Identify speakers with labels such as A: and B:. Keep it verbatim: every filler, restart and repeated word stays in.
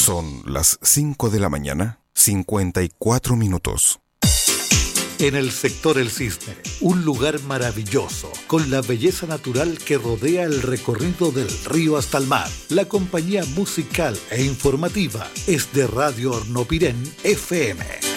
A: Son las cinco de la mañana, cincuenta y cuatro minutos.
B: En el sector El Cisne, un lugar maravilloso, con la belleza natural que rodea el recorrido del río hasta el mar. La compañía musical e informativa es de Radio Hornopirén F M.